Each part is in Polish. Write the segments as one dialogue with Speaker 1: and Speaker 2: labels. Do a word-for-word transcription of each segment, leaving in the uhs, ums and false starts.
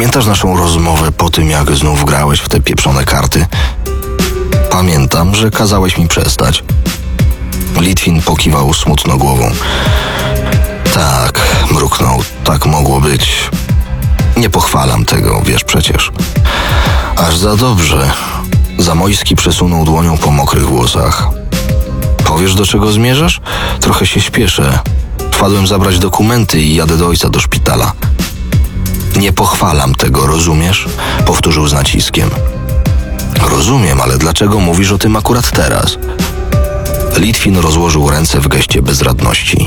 Speaker 1: Pamiętasz naszą rozmowę po tym, jak znów grałeś w te pieprzone karty? Pamiętam, że kazałeś mi przestać. Litwin pokiwał smutno głową. Tak, mruknął, tak mogło być. Nie pochwalam tego, wiesz przecież. Aż za dobrze. Zamojski przesunął dłonią po mokrych włosach. Powiesz, do czego zmierzasz? Trochę się śpieszę. Wpadłem zabrać dokumenty i jadę do ojca do szpitala. Nie pochwalam tego, rozumiesz? Powtórzył z naciskiem. Rozumiem, ale dlaczego mówisz o tym akurat teraz? Litwin rozłożył ręce w geście bezradności.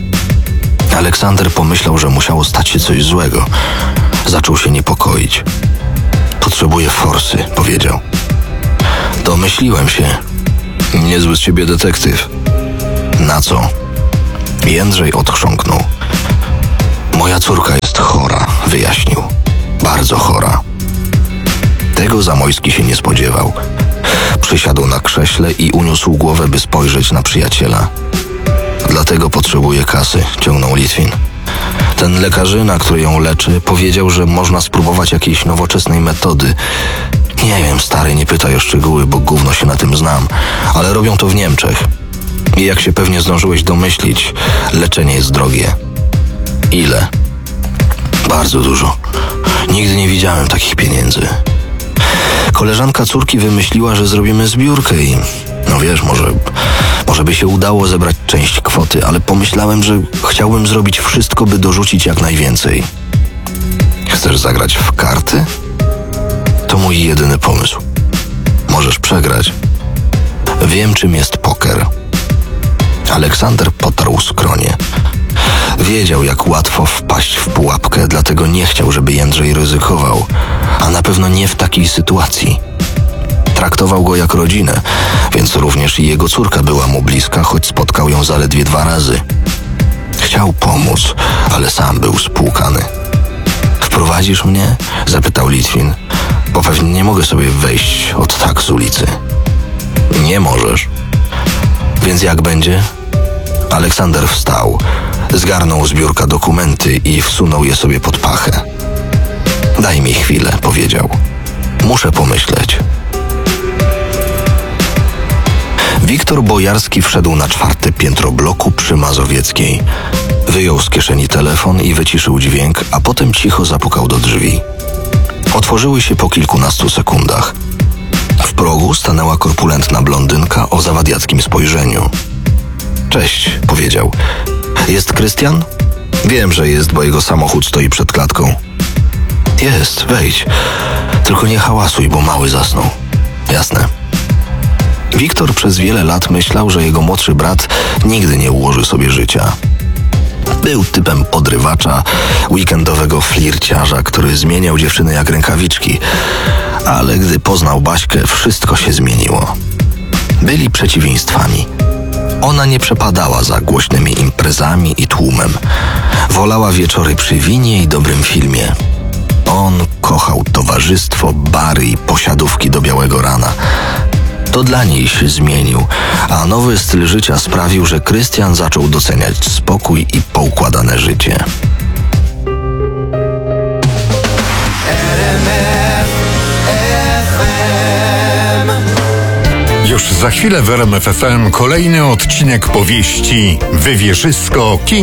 Speaker 1: Aleksander pomyślał, że musiało stać się coś złego. Zaczął się niepokoić. Potrzebuję forsy, powiedział. Domyśliłem się. Niezły z ciebie detektyw. Na co? Jędrzej odchrząknął. Moja córka jest chora, wyjaśnił. Bardzo chora. Tego Zamojski się nie spodziewał. Przysiadł na krześle i uniósł głowę, by spojrzeć na przyjaciela. Dlatego potrzebuje kasy, ciągnął Litwin. Ten lekarzyna, który ją leczy, powiedział, że można spróbować jakiejś nowoczesnej metody. Nie wiem, stary, nie pytaj o szczegóły, bo gówno się na tym znam, ale robią to w Niemczech. I jak się pewnie zdążyłeś domyślić, leczenie jest drogie. Ile? Bardzo dużo. Nigdy nie widziałem takich pieniędzy. Koleżanka córki wymyśliła, że zrobimy zbiórkę i... No wiesz, może, może by się udało zebrać część kwoty, ale pomyślałem, że chciałbym zrobić wszystko, by dorzucić jak najwięcej. Chcesz zagrać w karty? To mój jedyny pomysł. Możesz przegrać. Wiem, czym jest poker. Aleksander potarł skronie. Wiedział, jak łatwo wpaść w pułapkę, dlatego nie chciał, żeby Jędrzej ryzykował, a na pewno nie w takiej sytuacji. Traktował go jak rodzinę, więc również i jego córka była mu bliska, choć spotkał ją zaledwie dwa razy. Chciał pomóc, ale sam był spłukany. Wprowadzisz mnie? Zapytał Litwin, bo pewnie nie mogę sobie wejść od tak z ulicy. Nie możesz. Więc jak będzie? Aleksander wstał, zgarnął z biurka dokumenty i wsunął je sobie pod pachę. Daj mi chwilę, powiedział. Muszę pomyśleć. Wiktor Bojarski wszedł na czwarte piętro bloku przy Mazowieckiej. Wyjął z kieszeni telefon i wyciszył dźwięk, a potem cicho zapukał do drzwi. Otworzyły się po kilkunastu sekundach. W progu stanęła korpulentna blondynka o zawadiackim spojrzeniu. Cześć, powiedział. Jest Krystian? Wiem, że jest, bo jego samochód stoi przed klatką. Jest, wejdź. Tylko nie hałasuj, bo mały zasnął. Jasne. Wiktor przez wiele lat myślał, że jego młodszy brat nigdy nie ułoży sobie życia. Był typem podrywacza, weekendowego flirciarza, który zmieniał dziewczyny jak rękawiczki. Ale gdy poznał Baśkę, wszystko się zmieniło. Byli przeciwieństwami. Ona nie przepadała za głośnymi imprezami i tłumem. Wolała wieczory przy winie i dobrym filmie. On kochał towarzystwo, bary i posiadówki do białego rana. To dla niej się zmienił, a nowy styl życia sprawił, że Krystian zaczął doceniać spokój i poukładane życie.
Speaker 2: Już za chwilę w R M F F M kolejny odcinek powieści Wywierzysko King